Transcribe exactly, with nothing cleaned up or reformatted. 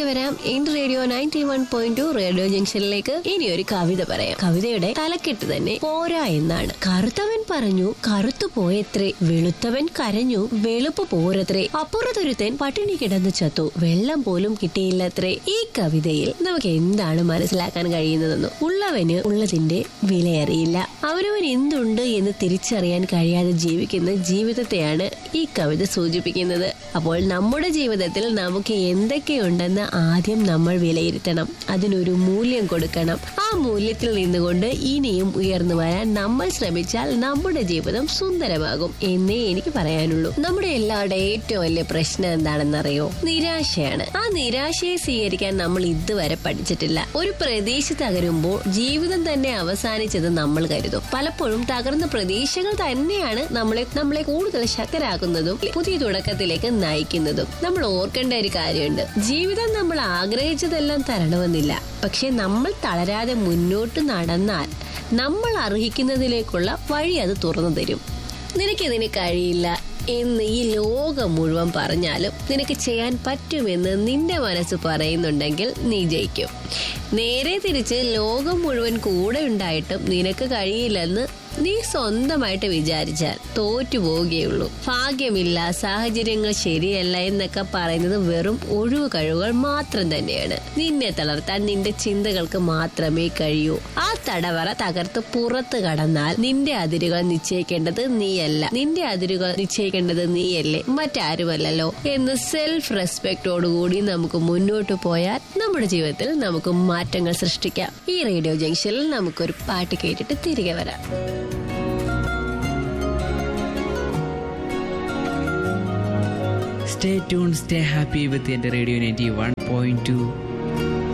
വരാം എന്റെ radio ninety one point two radio ജംഗ്ഷനിലേക്ക്. ഇനി ഒരു കവിത പറയാം. കവിതയുടെ തലക്കെട്ട് തന്നെ പോരാ എന്നാണ്. കറുത്തവൻ പറഞ്ഞു കറുത്തു പോയത്രേ, വെളുത്തവൻ കരഞ്ഞു വെളുപ്പ് പോരത്രേ, അപ്പുറത്തൊരുത്തൻ പട്ടിണി കിടന്നു ചത്തു, വെള്ളം പോലും കിട്ടിയില്ലത്രേ. ഈ കവിതയിൽ നമുക്ക് എന്താണ് മനസ്സിലാക്കാൻ കഴിയുന്നതെന്ന്? ഉള്ളവന് ഉള്ളതിന്റെ വിലയറിയില്ല. അവനവൻ എന്തുണ്ട് എന്ന് തിരിച്ചറിയാൻ കഴിയാതെ ജീവിക്കുന്ന ജീവിതത്തെയാണ് ഈ കവിത സൂചിപ്പിക്കുന്നത്. അപ്പോൾ നമ്മുടെ ജീവിതത്തിൽ നമുക്ക് എന്തൊക്കെയുണ്ടെന്ന് ആദ്യം നമ്മൾ വിലയിരുത്തണം. അതിനൊരു മൂല്യം കൊടുക്കണം. ആ മൂല്യത്തിൽ നിന്നുകൊണ്ട് ഇനിയും ഉയർന്നു വരാൻ നമ്മൾ ശ്രമിച്ചാൽ നമ്മുടെ ജീവിതം സുന്ദരമാകും എന്നേ എനിക്ക് പറയാനുള്ളൂ. നമ്മുടെ എല്ലാവരുടെ ഏറ്റവും വലിയ പ്രശ്നം എന്താണെന്നറിയോ? നിരാശയാണ്. ആ നിരാശയെ സ്വീകരിക്കാൻ നമ്മൾ ഇതുവരെ പഠിച്ചിട്ടില്ല. ഒരു പ്രതീക്ഷ തകരുമ്പോൾ ജീവിതം തന്നെ അവസാനിച്ചത് നമ്മൾ കരുതും. പലപ്പോഴും തകർന്ന പ്രതീക്ഷകൾ തന്നെയാണ് നമ്മളെ നമ്മളെ കൂടുതൽ ശക്തരാക്കുന്നതും പുതിയ തുടക്കത്തിലേക്ക് നയിക്കുന്നതും. നമ്മൾ ഓർക്കേണ്ട ഒരു കാര്യമുണ്ട്. ജീവിതം നമ്മൾ ആഗ്രഹിച്ചതെല്ലാം തരണമെന്നില്ല. പക്ഷെ നമ്മൾ തളരാതെ മുന്നോട്ട് നടന്നാൽ നമ്മൾ അർഹിക്കുന്നതിലേക്കുള്ള വഴി അത് തുറന്നു തരും. നിനക്കിതിന് കഴിയില്ല എന്ന് ഈ ലോകം മുഴുവൻ പറഞ്ഞാലും നിനക്ക് ചെയ്യാൻ പറ്റുമെന്ന് നിന്റെ മനസ്സ് പറയുന്നുണ്ടെങ്കിൽ നീ ജയിക്കും. നേരെ തിരിച്ച് ലോകം മുഴുവൻ കൂടെ ഉണ്ടായിട്ടും നിനക്ക് കഴിയില്ലെന്ന് നീ സ്വന്തമായിട്ട് വിചാരിച്ചാൽ തോറ്റു പോവുകയുള്ളൂ. ഭാഗ്യമില്ല, സാഹചര്യങ്ങൾ ശരിയല്ല എന്നൊക്കെ പറയുന്നത് വെറും ഒഴിവ് കഴിവുകൾ മാത്രം തന്നെയാണ്. നിന്നെ തളർത്താൻ നിന്റെ ചിന്തകൾക്ക് മാത്രമേ കഴിയൂ. ആ തടവറ തകർത്ത് പുറത്ത് കടന്നാൽ നിന്റെ അതിരുകൾ നിശ്ചയിക്കേണ്ടത് നീയല്ല, നിന്റെ അതിരുകൾ നിശ്ചയിക്കേണ്ടത് നീയല്ലേ, മറ്റാരുമല്ലല്ലോ എന്ന് സെൽഫ് റെസ്പെക്റ്റോടുകൂടി നമുക്ക് മുന്നോട്ട് പോയാൽ നമ്മുടെ ജീവിതത്തിൽ നമുക്ക് മാറ്റങ്ങൾ സൃഷ്ടിക്കാം. ഈ റേഡിയോ ജംഗ്ഷനിൽ നമുക്കൊരു പാട്ട് കേട്ടിട്ട് തിരികെ വരാം. Stay tuned, stay happy with the Radio ninety-one point two